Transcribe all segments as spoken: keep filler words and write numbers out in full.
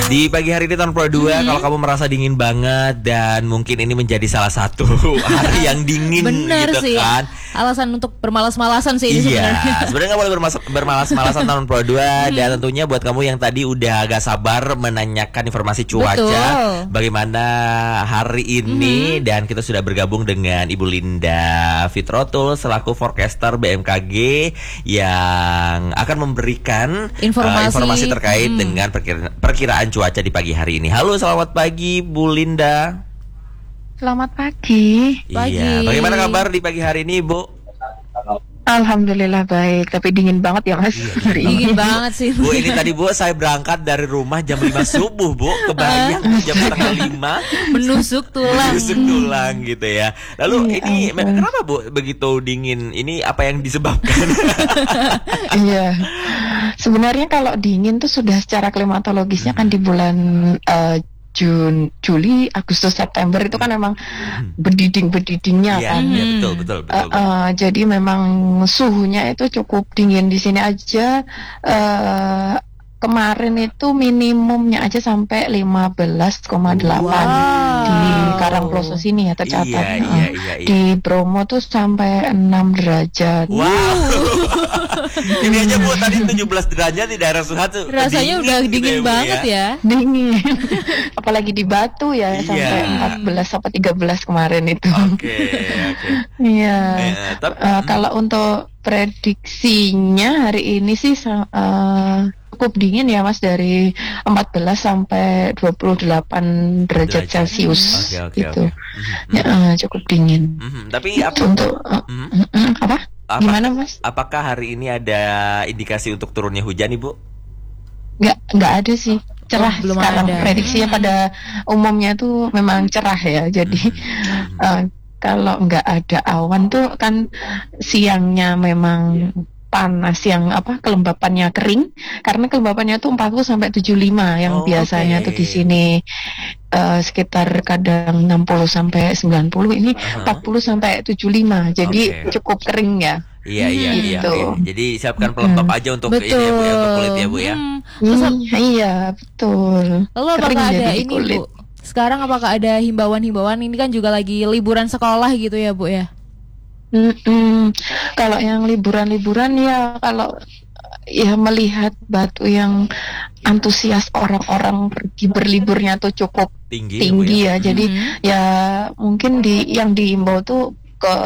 Di pagi hari ini tahun Pro dua, hmm. kalau kamu merasa dingin banget dan mungkin ini menjadi salah satu hari yang dingin. Bener gitu sih, kan. Alasan untuk bermalas-malasan sih ini iya, sebenarnya. Sebenarnya nggak boleh bermas- bermalas-malasan tahun Pro dua. Dan tentunya buat kamu yang tadi udah agak sabar menanyakan informasi cuaca, betul, bagaimana hari ini, hmm. dan kita sudah bergabung dengan Ibu Linda Fitrotul selaku forecaster B M K G yang akan memberikan informasi, uh, informasi terkait hmm. dengan perkira- perkiraan cuaca di pagi hari ini. Halo, selamat pagi Bu Linda. Selamat pagi. Pagi. Iya, bagaimana kabar di pagi hari ini, Bu? Alhamdulillah baik, tapi dingin banget ya Mas. Iya, dingin banget sih. Bu, ini tadi Bu saya berangkat dari rumah jam lima subuh, Bu. Kebayang jam setengah lima menusuk tulang. Menusuk tulang gitu ya. Lalu ya, ini ampun. Kenapa Bu begitu dingin? Ini apa yang disebabkan? Iya. Sebenarnya kalau dingin tuh sudah secara klimatologisnya kan di bulan uh, Jun, Juli, Agustus, September itu kan memang berdiding-berdidingnya ya, kan. Iya, betul, betul, betul. Uh, uh, jadi memang suhunya itu cukup dingin di sini aja. Uh, kemarin itu minimumnya aja sampai lima belas koma delapan wow. di Karangploso sini ya tercatat. Iya, iya, iya, iya. Di Bromo tuh sampai enam derajat. Wow. Ini aja Bu tadi tujuh belas derajat di daerah Suhat tuh. Rasanya dingin, udah dingin gitu ya, banget ya. ya. Dingin. Apalagi di Batu ya, iya. sampai empat belas sampai tiga belas kemarin itu. Oke, oke. Iya. Eh, tapi, uh, kalau untuk prediksinya hari ini sih uh, cukup dingin ya Mas, dari empat belas sampai dua puluh delapan derajat Celcius. Okay, okay, gitu. Okay. Mm-hmm. Ya, uh, cukup dingin. Mm-hmm. Tapi apa untuk uh, mm-hmm. apa? Apa, Gimana Mas? Apakah hari ini ada indikasi untuk turunnya hujan Ibu? Nggak, nggak ada sih. Cerah oh, belum sekarang. Ada. Prediksinya pada umumnya tuh memang cerah ya. Jadi hmm. uh, kalau nggak ada awan tuh kan siangnya memang panas, yang apa kelembapannya kering, karena kelembapannya tuh empat puluh sampai tujuh puluh lima yang oh, biasanya okay. tuh di sini uh, sekitar kadang enam puluh sampai sembilan puluh, ini uh-huh. empat puluh sampai tujuh puluh lima. Jadi okay. cukup kering ya. Iya iya gitu. iya. Okay. Jadi siapkan pelembab hmm. aja untuk betul. ini ya Bu ya, untuk kulit ya Bu ya. Hmm. Terus, iya betul. Lalu apakah ada ini kulit. Bu? Sekarang apakah ada himbauan-himbauan, ini kan juga lagi liburan sekolah gitu ya Bu ya? Mm-mm. Kalau yang liburan-liburan ya, kalau ya melihat Batu yang antusias orang-orang pergi berliburnya tuh cukup tinggi, tinggi ya. ya. Jadi mm-hmm. ya mungkin di yang diimbau tuh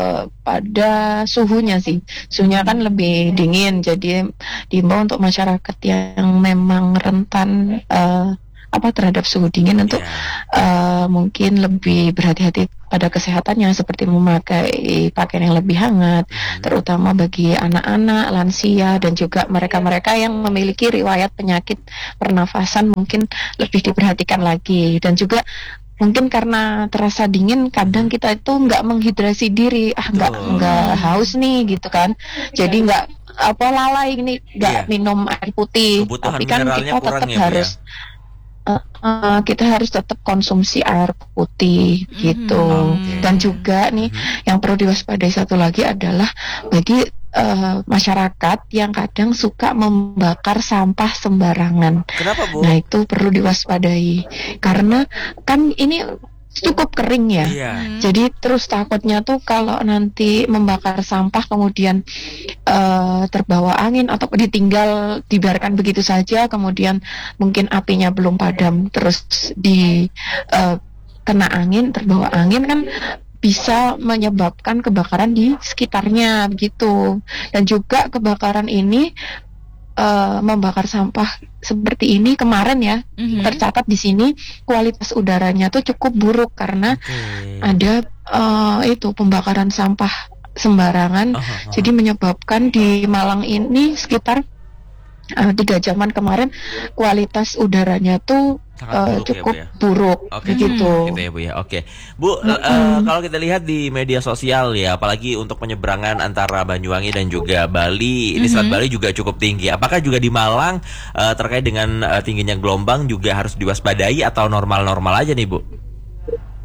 kepada suhunya sih. Suhunya kan lebih dingin, jadi diimbau untuk masyarakat yang memang rentan uh, apa terhadap suhu dingin untuk yeah. uh, mungkin lebih berhati-hati pada kesehatannya, seperti memakai pakaian yang lebih hangat, hmm. terutama bagi anak-anak, lansia, dan juga mereka-mereka yang memiliki riwayat penyakit pernafasan mungkin lebih diperhatikan lagi. Dan juga mungkin karena terasa dingin, kadang kita itu nggak menghidrasi diri, ah nggak oh. nggak haus nih gitu kan, jadi nggak apa lalai ini nggak yeah. minum air putih, kebutuhan tapi kan kita tetap ya, harus ya? Uh, uh, kita harus tetap konsumsi air putih mm-hmm. gitu. Okay. Dan juga nih mm-hmm. yang perlu diwaspadai satu lagi adalah bagi uh, masyarakat yang kadang suka membakar sampah sembarangan. Kenapa Bu? Nah itu perlu diwaspadai karena kan ini cukup kering ya. Iya. Jadi terus takutnya tuh kalau nanti membakar sampah kemudian uh, terbawa angin atau ditinggal dibiarkan begitu saja, kemudian mungkin apinya belum padam terus di uh, kena angin, terbawa angin, kan bisa menyebabkan kebakaran di sekitarnya begitu. Dan juga kebakaran ini Uh, membakar sampah seperti ini kemarin ya, mm-hmm. tercatat di sini kualitas udaranya tuh cukup buruk karena okay. ada uh, itu pembakaran sampah sembarangan. Uh-huh. Jadi menyebabkan di Malang ini sekitar uh, tiga jaman kemarin kualitas udaranya tuh Uh, buruk cukup ya, Bu, ya? buruk okay. gitu. Hmm, gitu ya Bu ya. Oke. Bu, mm-hmm. uh, kalau kita lihat di media sosial ya, apalagi untuk penyeberangan antara Banyuwangi dan juga Bali, ini mm-hmm. Selat Bali juga cukup tinggi. Apakah juga di Malang uh, terkait dengan uh, tingginya gelombang juga harus diwaspadai atau normal-normal aja nih Bu?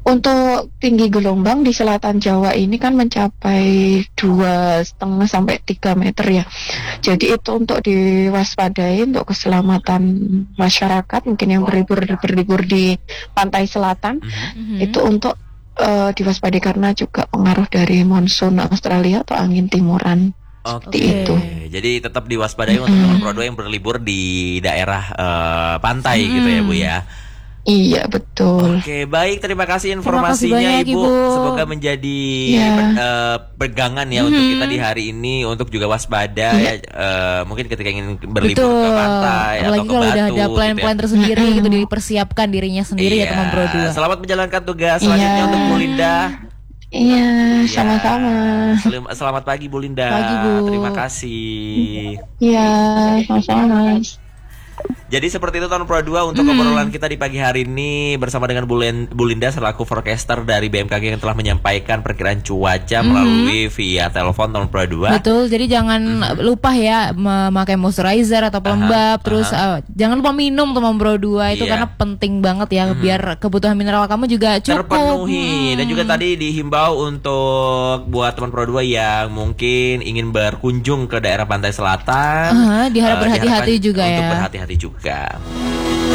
Untuk tinggi gelombang di selatan Jawa ini kan mencapai dua setengah sampai tiga meter ya. Jadi itu untuk diwaspadai untuk keselamatan masyarakat mungkin yang berlibur berlibur di pantai selatan. Mm-hmm. Itu untuk uh, diwaspadai karena juga pengaruh dari monsun Australia atau angin timuran. Seperti Oke. itu. Jadi tetap diwaspadai mm-hmm. untuk teman Pro dua yang berlibur di daerah uh, pantai mm-hmm. gitu ya Bu ya. Iya betul. Oke, baik, terima kasih informasinya terima kasih banyak, Ibu. Ibu. Semoga menjadi ya. per, uh, pegangan ya hmm. untuk kita di hari ini untuk juga waspada ya. ya uh, mungkin ketika ingin berlibur Betul. ke pantai Apalagi atau ke kalau batu. udah ada plan-plan gitu ya. tersendiri gitu dipersiapkan dirinya sendiri iya. ya teman Pro dua. Selamat menjalankan tugas selanjutnya iya. untuk Bu Linda. Iya, ya. sama-sama. Selamat pagi Bu Linda. Pagi, Bu. Terima kasih. Iya, sama-sama. Jadi seperti itu tahun Pro dua untuk hmm. obrolan kita di pagi hari ini bersama dengan Bu, Len, Bu Linda selaku forecaster dari B M K G yang telah menyampaikan perkiraan cuaca hmm. melalui via telepon tahun Pro dua. Betul, jadi jangan hmm. lupa ya memakai moisturizer atau pelembab, aha, terus aha. Uh, jangan lupa minum teman Pro dua itu yeah. karena penting banget ya hmm. biar kebutuhan mineral kamu juga cukup terpenuhi. Hmm. Dan juga tadi dihimbau untuk buat teman Pro dua yang mungkin ingin berkunjung ke daerah pantai selatan, uh, diharap uh, berhati-hati juga untuk ya. berhati-hati juga.